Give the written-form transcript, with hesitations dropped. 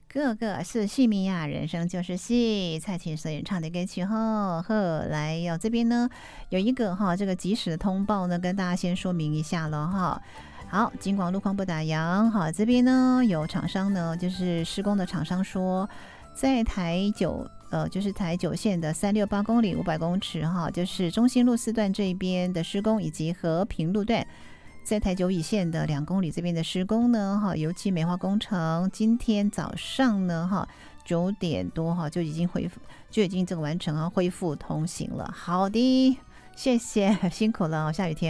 个个是戏迷呀，人生就是戏。蔡琴所演唱的歌曲哈，后来要这边呢有一个哈这个即时的通报呢，跟大家先说明一下了哈。好，尽管路况不打烊，好，这边呢有厂商呢，就是施工的厂商说，在台九就是台九线的368公里500公尺哈，就是中心路4段这边的施工，以及和平路段。在台九乙线的2公里这边的施工呢，哈，油漆美化工程，今天早上呢，哈，9点多哈就已经这个完成啊，恢复通行了。好的，谢谢，辛苦了，下雨天。